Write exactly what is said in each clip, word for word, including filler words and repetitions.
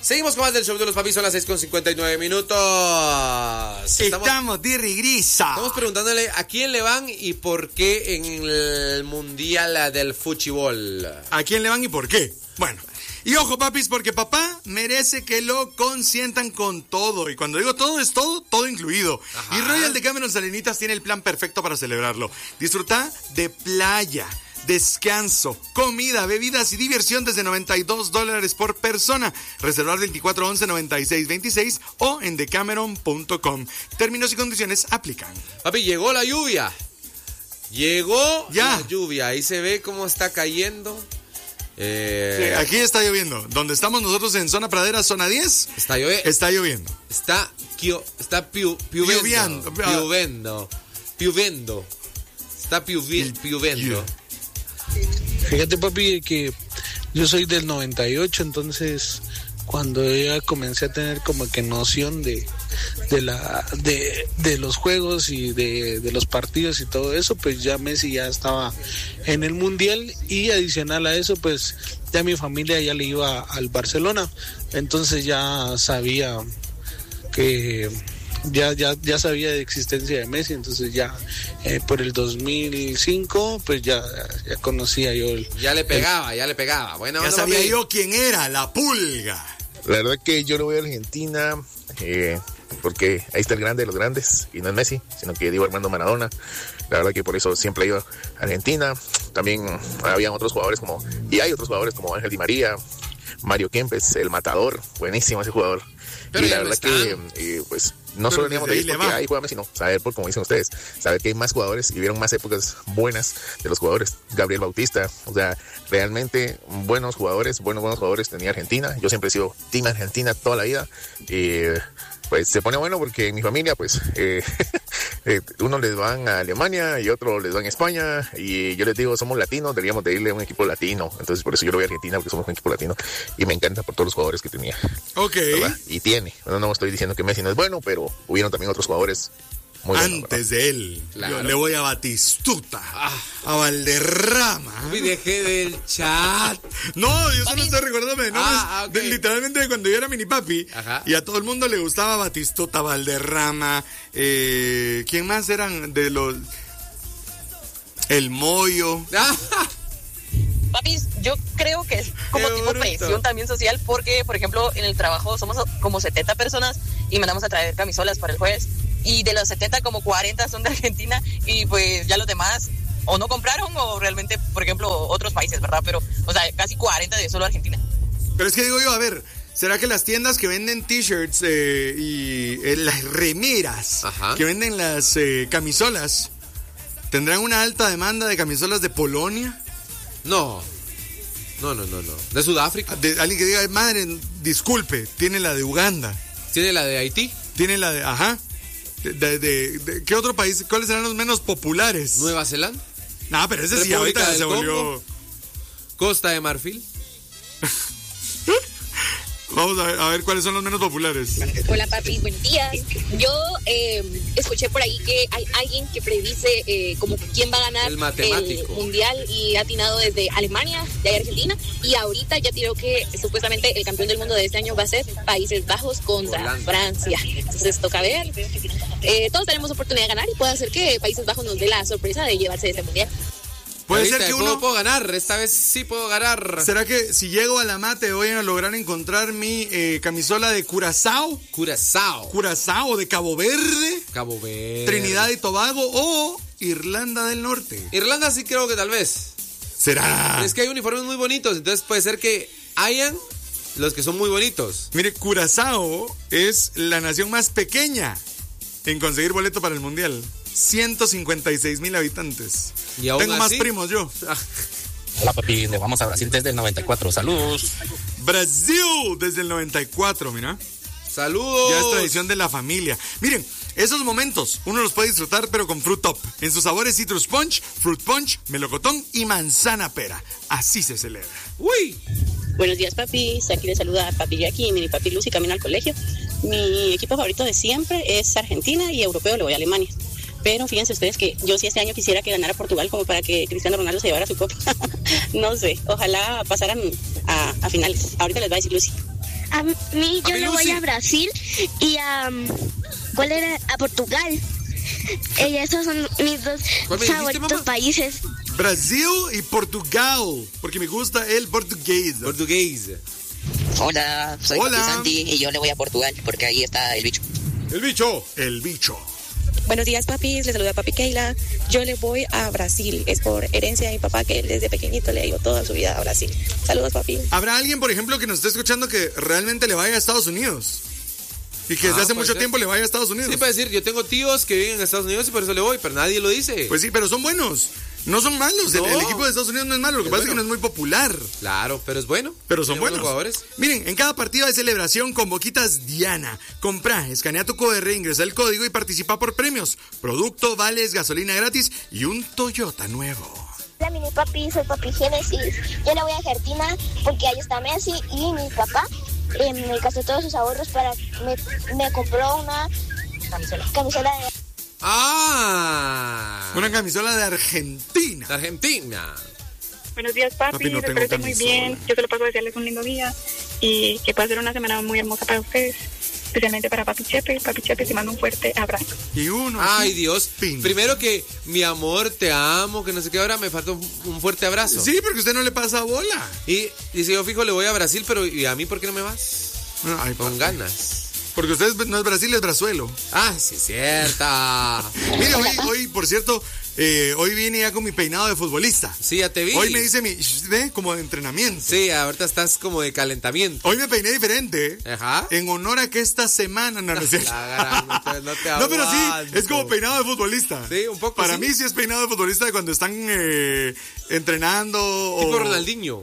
Seguimos con más del show de los papis, son las seis con cincuenta y nueve minutos. Estamos, Estamos de regresa. Estamos preguntándole a quién le van y por qué en el Mundial del Fútbol. ¿A quién le van y por qué? Bueno, y ojo, papis, porque papá merece que lo consientan con todo. Y cuando digo todo, es todo, todo incluido. Ajá. Y Royal Decameron Salenitas tiene el plan perfecto para celebrarlo. Disfruta de playa, descanso, comida, bebidas y diversión desde noventa y dos dólares por persona. Reservar veinticuatro once noventa y seis veintiséis o en decameron punto com. Términos y condiciones aplican. Papi, llegó la lluvia. Llegó ya. la lluvia. Ahí se ve cómo está cayendo. Eh... Sí, aquí está lloviendo. Donde estamos nosotros en zona pradera, zona diez. Está lloviendo. Está lloviendo. Está, quio... está piu... piuvendo. Piuvendo. Piuvendo. Está piuvi... piuvendo. Fíjate, papi, que yo soy del noventa y ocho, entonces cuando ya comencé a tener como que noción de de la de, de los juegos y de, de los partidos y todo eso, pues ya Messi ya estaba en el Mundial, y adicional a eso, pues ya mi familia ya le iba al Barcelona, entonces ya sabía que Ya, ya, ya sabía de existencia de Messi, entonces ya eh, por el dos mil cinco, pues ya, ya conocía yo el... Ya le pegaba, el, ya le pegaba. Bueno, ya bueno, sabía papi. yo quién era, la pulga. La verdad que yo le voy a Argentina, eh, porque ahí está el grande de los grandes, y no es Messi, sino que Diego Armando Maradona. La verdad que por eso siempre he ido a Argentina. También habían otros jugadores como, y hay otros jugadores como Ángel Di María, Mario Kempes, el matador, buenísimo ese jugador. Pero y la no verdad que, eh, pues, no solo veníamos de ir porque ahí juega Messi, no, saber por, como dicen ustedes, saber que hay más jugadores y vieron más épocas buenas de los jugadores. Gabriel Bautista, o sea, realmente buenos jugadores, buenos, buenos jugadores tenía Argentina. Yo siempre he sido team Argentina toda la vida. Y pues se pone bueno porque en mi familia, pues, eh, eh, unos les van a Alemania y otros les van a España, y yo les digo, somos latinos, deberíamos de irle a un equipo latino. Entonces por eso yo lo voy a Argentina, porque somos un equipo latino y me encanta por todos los jugadores que tenía. Ok. ¿Verdad? Y tiene, bueno, no estoy diciendo que Messi no es bueno, pero hubieron también otros jugadores muy antes buenos, de él. Claro. Yo le voy a Batistuta, ah. a Valderrama. Me dejé del chat. No, yo solo estoy recordándome, ¿no? Ah, okay. de, literalmente de cuando yo era mini papi. Ajá. Y a todo el mundo le gustaba Batistuta, Valderrama. Eh, ¿Quién más eran de los? El Moyo. Papis, yo creo que es como Qué tipo bruto. presión también social, porque, por ejemplo, en el trabajo somos como setenta personas y mandamos a traer camisolas para el jueves, y de los setenta, como cuarenta son de Argentina, y pues ya los demás o no compraron o realmente, por ejemplo, otros países, ¿verdad? Pero, o sea, casi cuarenta de solo Argentina. Pero es que digo yo, a ver, ¿será que las tiendas que venden t-shirts eh, y eh, las remeras, Ajá. que venden las eh, camisolas, tendrán una alta demanda de camisolas de Polonia? No. No, no, no, no. De Sudáfrica. De, alguien que diga, madre, disculpe, tiene la de Uganda. ¿Tiene la de Haití? Tiene la de, ajá. De, de, de, de, ¿qué otro país? ¿Cuáles serán los menos populares? ¿Nueva Zelanda? No, pero ese sí República ahorita del se volvió... Congo. ¿Costa de Marfil? Vamos a ver, a ver cuáles son los menos populares. Hola, papi, buenos días. Yo eh, escuché por ahí que hay alguien que predice eh, como quién va a ganar el, matemático. el mundial, y ha atinado desde Alemania, de ahí Argentina, y ahorita ya tiró que supuestamente el campeón del mundo de este año va a ser Países Bajos contra Holanda. Francia. Entonces toca ver. Eh, todos tenemos oportunidad de ganar, y puede ser que Países Bajos nos dé la sorpresa de llevarse este mundial. Puede Ahorita ser que puedo, uno... puedo ganar, esta vez sí puedo ganar. ¿Será que si llego a la mate voy a lograr encontrar mi eh, camisola de Curazao? Curazao. Curazao, de Cabo Verde, Cabo Verde. Trinidad y Tobago o Irlanda del Norte. Irlanda sí creo que tal vez. ¿Será? Es que hay uniformes muy bonitos, entonces puede ser que hayan los que son muy bonitos. Mire, Curazao es la nación más pequeña en conseguir boleto para el mundial. ciento cincuenta y seis mil habitantes. ¿Y aún Tengo así? más primos yo. Hola, papi, le vamos a Brasil desde el noventa y cuatro. Saludos. Brasil desde el noventa y cuatro, mira. Saludos. Ya es tradición de la familia. Miren, esos momentos uno los puede disfrutar, pero con Fruit Top. En sus sabores Citrus Punch, Fruit Punch, Melocotón y Manzana Pera. Así se celebra. Uy. Buenos días, papis. Aquí les saluda papi Jackie y mini papi Lucy, camino al colegio. Mi equipo favorito de siempre es Argentina, y europeo le voy a Alemania. Pero fíjense ustedes que yo sí este año quisiera que ganara Portugal, como para que Cristiano Ronaldo se llevara su copa. No sé, ojalá pasaran a, a finales. Ahorita les va a decir Lucy. A mí yo Papi le voy Lucy. a Brasil y a... ¿Cuál era? A Portugal. Y esos son mis dos ¿Cuál me dijiste, favoritos mamá? países. Brasil y Portugal, porque me gusta el portugués. Portugués. Hola, soy Hola. Papi Santi y yo le voy a Portugal porque ahí está el bicho. El bicho. El bicho. Buenos días, papis. Les saluda papi Keila. Yo le voy a Brasil. Es por herencia de mi papá que él desde pequeñito le ha ido toda su vida a Brasil. Saludos, papi. ¿Habrá alguien, por ejemplo, que nos esté escuchando que realmente le vaya a Estados Unidos? Y que desde Ah, hace puede mucho ser. tiempo le vaya a Estados Unidos. Sí, para decir, yo tengo tíos que viven en Estados Unidos y por eso le voy, pero nadie lo dice. Pues sí, pero son buenos. No son malos. El- No. El, equipo de Estados Unidos no es malo. Lo que Es pasa es bueno. que no es muy popular. Claro, pero es bueno. Pero son Tiene buenos. jugadores. Miren, en cada partido de celebración con Boquitas Diana. Compra, escanea tu Q R, ingresa el código y participa por premios. Producto, vales, gasolina gratis y un Toyota nuevo. Hola, mini papi, soy papi Génesis. Yo le voy a Argentina porque ahí está Messi y mi papá eh, me gastó todos sus ahorros para... Me, me compró una camisola, camisola de... Ah. Una camisola de Argentina. De Argentina. Buenos días, papi. Papi, no Me tengo parece muy camisola. bien. Yo solo paso a desearles un lindo día y que pueda ser una semana muy hermosa para ustedes. Especialmente para papi Chepe. Papi Chepe, te mando un fuerte abrazo. Y uno. Ay, así, Dios. pin. Primero que mi amor, te amo, que no sé qué, ahora me falta un, un fuerte abrazo. Sí, porque usted no le pasa bola. Y dice, yo fijo, le voy a Brasil, pero ¿y a mí por qué no me vas? Ay, Con papi. ganas. Porque usted es- no es Brasil, es Brazuelo. Ah, sí, cierta. Mire, hoy, hoy, por cierto, eh, hoy vine ya con mi peinado de futbolista. Sí, ya te vi. Hoy me dice mi, ¿ve? Como de entrenamiento. Sí, ahorita estás como de calentamiento. Hoy me peiné diferente. Ajá. En honor a que esta semana... No, no es cierto. La gran, no te, no te No, pero sí, aguanto. es como peinado de futbolista. Sí, un poco Para sí. mí sí es peinado de futbolista de cuando están eh, entrenando. Tipo o... Ronaldinho.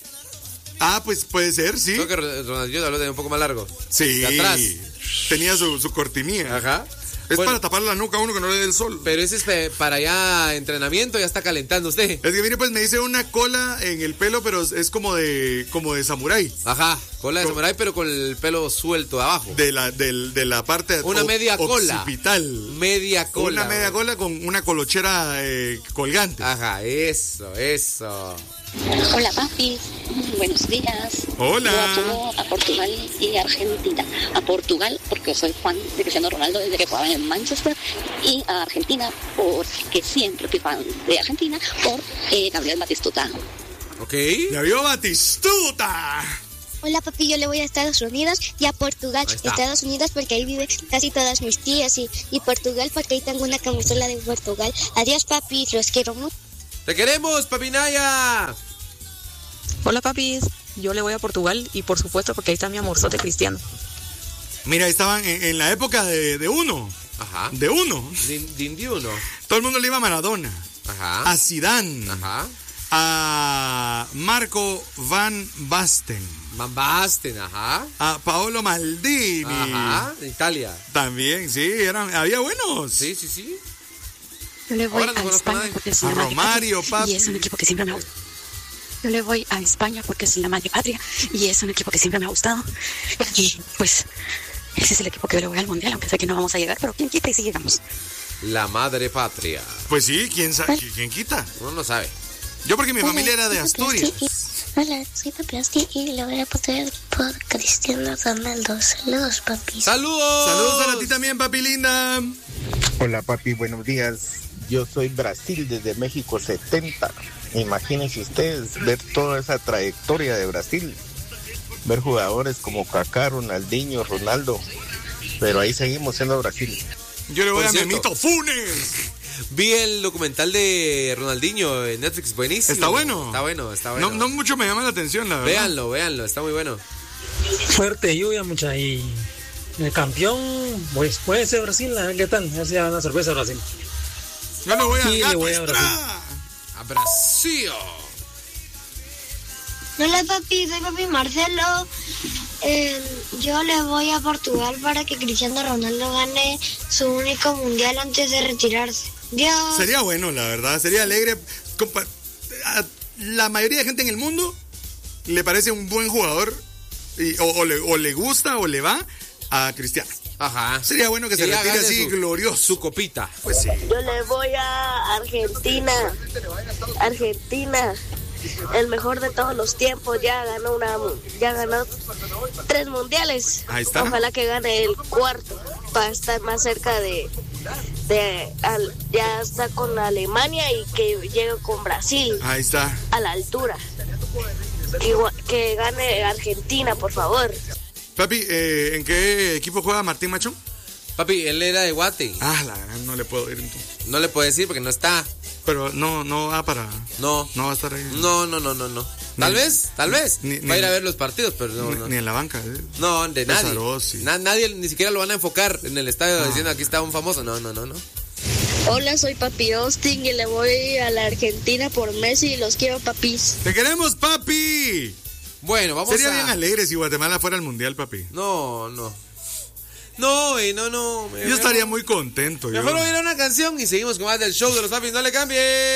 Ah, pues puede ser, sí. Creo que Ronaldinho lo tenía un poco más largo. Sí. De atrás. Tenía su, su cortinilla. Ajá. Es Bueno, para tapar la nuca a uno que no le dé el sol. Pero ese es pe- para ya entrenamiento, ya está calentando usted. Es que mire, pues me hice una cola en el pelo, pero es como de como de samurái. Ajá, cola de Con- samurái, pero con el pelo suelto de abajo. De la, del- de la parte Una o- media cola. occipital. Media cola. Una media cola con una colochera eh, colgante. Ajá, eso, eso. Hola, papi. Buenos días. Hola. Yo apoyo a Portugal y a Argentina. A Portugal porque soy fan de Cristiano Ronaldo desde que jugaba en Manchester. Y a Argentina porque siempre fui fan de Argentina por eh, Gabriel Batistuta. Ok. ¡Ya vio Batistuta! Hola, papi, yo le voy a Estados Unidos y a Portugal. Ahí está. Estados Unidos porque ahí viven casi todas mis tías y, y Portugal porque ahí tengo una camisola de Portugal. Adiós, papi, los quiero mucho. ¡Te queremos, Papinaya! Hola, papis. Yo le voy a Portugal y por supuesto porque ahí está mi amorzote Cristiano. Mira, ahí estaban en, en la época de, de uno. Ajá. De uno. Din, din di uno. Todo el mundo le iba a Maradona. Ajá. A Zidane. Ajá. A Marco Van Basten. Van Basten, ajá. A Paolo Maldini. Ajá. De Italia. También, sí, eran, había buenos. Sí, sí, sí. Yo le voy Ahora no a conozco a España nadie. porque es A la madre Romario, patria, papi. y es un equipo que siempre me ha gustado. Yo le voy a España porque es la madre patria y es un equipo que siempre me ha gustado. Y pues ese es el equipo que yo le voy al mundial, aunque sé que no vamos a llegar, pero quién quita y si llegamos. La madre patria. Pues sí, ¿quién, sabe, ¿quién quita? Uno no sabe. Yo porque mi Hola, familia era de soy Asturias. Papi Hola, soy Papi Asti y le voy a poner por Cristiano Ronaldo. Saludos, papi. ¡Saludos! Saludos a ti también, papi linda. Hola papi, buenos días. Yo soy Brasil desde México setenta. Imagínense ustedes ver toda esa trayectoria de Brasil. Ver jugadores como Kaká, Ronaldinho, Ronaldo. Pero ahí seguimos siendo Brasil. Yo le voy Por a cierto. Memito Funes. Vi el documental de Ronaldinho en Netflix, buenísimo. Está bueno. Está bueno, está bueno. No, no mucho me llama la atención, la verdad. Véanlo, véanlo, está muy bueno. Fuerte lluvia, mucha. Y el campeón, pues puede ser Brasil. A ver qué tal. A ver si da una sorpresa a Brasil. Yo le voy al Sí, le gato voy a Brasil. Estrada. A Brasil. Hola, papi, soy papi Marcelo. Eh, yo le voy a Portugal para que Cristiano Ronaldo gane su único mundial antes de retirarse. Dios. Sería bueno, la verdad. Sería alegre. Compa- a la mayoría de gente en el mundo le parece un buen jugador y, o, o le, o le gusta o le va a Cristiano. Ajá. Sería bueno que, Que se ya retire gane así su- glorioso. Su copita. Pues sí. Yo le voy a Argentina. Argentina. el mejor de todos los tiempos, ya ganó una, ya ganó tres mundiales. Ahí está. Ojalá que gane el cuarto para estar más cerca de, de al, ya está con Alemania y que llegue con Brasil. Ahí está. A la altura. Igual, que gane Argentina, por favor. Papi, eh, ¿en qué equipo juega Martín Machón? Papi, él era de Guate. Ah, la gran, no le puedo ir entonces. No le puedo decir porque no está. Pero no, no va para. No. No va a estar ahí. No, no, no, no, no. Tal Ni, vez, tal vez. Ni, va a ir a ver los partidos, pero no. Ni, no. ni en la banca. ¿eh? No, de nadie. Pesarosi. Na, nadie, ni siquiera lo van a enfocar en el estadio ah. diciendo aquí está un famoso. No, no, no, no. Hola, soy Papi Austin y le voy a la Argentina por Messi y los quiero, papis. ¡Te queremos, papi! Bueno, vamos Sería a... bien alegre si Guatemala fuera al mundial, papi. No, no. No, y no, no. Yo estaría muy contento. Mejor oír una canción y seguimos con más del show de los papis. No le cambie.